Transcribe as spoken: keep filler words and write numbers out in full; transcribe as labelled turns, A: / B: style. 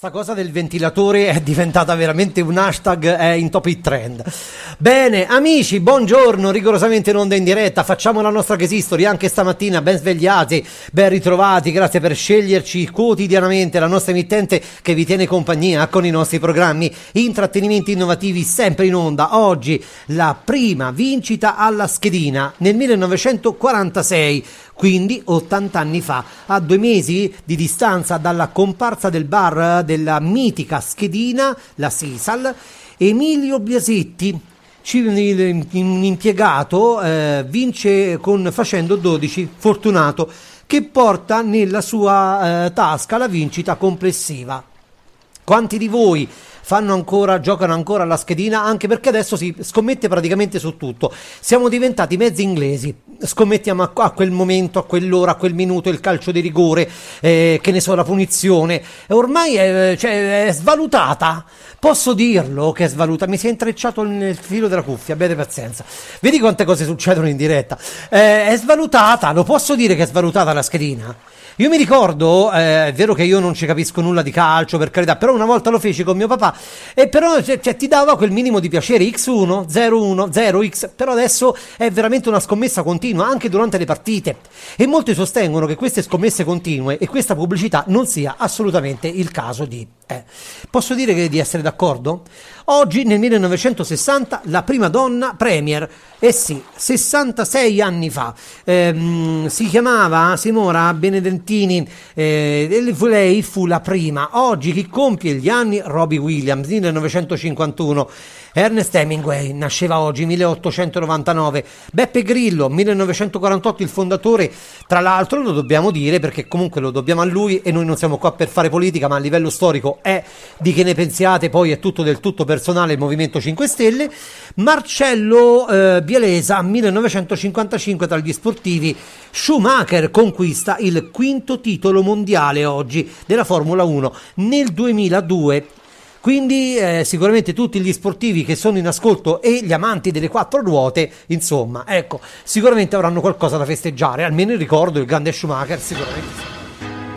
A: Sta cosa del ventilatore è diventata veramente un hashtag, è in top hit trend. Bene, amici, buongiorno, rigorosamente in onda in diretta, facciamo la nostra case history anche stamattina, ben svegliati, ben ritrovati, grazie per sceglierci quotidianamente, la nostra emittente che vi tiene compagnia con i nostri programmi, intrattenimenti innovativi sempre in onda. Oggi la prima vincita alla schedina nel millenovecentoquarantasei, quindi ottanta anni fa, a due mesi di distanza dalla comparsa del bar della mitica schedina, la Sisal, Emilio Biasetti, un impiegato, eh, vince con facendo dodici, fortunato, che porta nella sua eh, tasca la vincita complessiva. Quanti di voi fanno ancora, giocano ancora alla schedina? Anche perché adesso si scommette praticamente su tutto. Siamo diventati mezzi inglesi, scommettiamo a, a quel momento, a quell'ora, a quel minuto, il calcio di rigore, eh, che ne so, la punizione. Ormai è, cioè, è svalutata. Posso dirlo che è svalutata? Mi si è intrecciato nel filo della cuffia, abbiate pazienza. Vedi quante cose succedono in diretta. Eh, è svalutata, lo posso dire che è svalutata la schedina? Io mi ricordo, eh, è vero che io non ci capisco nulla di calcio, per carità, però una volta lo feci con mio papà e però cioè, cioè, ti dava quel minimo di piacere, X uno, zero uno, zero X, però adesso è veramente una scommessa continua anche durante le partite e molti sostengono che queste scommesse continue e questa pubblicità non sia assolutamente il caso di... Eh. Posso dire che di essere d'accordo? Oggi nel millenovecentosessanta la prima donna premier, eh sì, sessantasei anni fa, ehm, si chiamava Simona Benedentini, eh, lei fu la prima. Oggi chi compie gli anni? Robbie Williams, millenovecentocinquantuno. Ernest Hemingway nasceva oggi, milleottocentonovantanove. Beppe Grillo, millenovecentoquarantotto, il fondatore, tra l'altro lo dobbiamo dire perché comunque lo dobbiamo a lui e noi non siamo qua per fare politica, ma a livello storico è di che ne pensiate, poi è tutto del tutto personale il Movimento cinque Stelle. Marcello eh, Bielesa, millenovecentocinquantacinque, tra gli sportivi. Schumacher conquista il quinto titolo mondiale oggi della Formula uno nel duemiladue. Quindi eh, sicuramente tutti gli sportivi che sono in ascolto e gli amanti delle quattro ruote, insomma, ecco, sicuramente avranno qualcosa da festeggiare, almeno il ricordo, il grande Schumacher, sicuramente sì.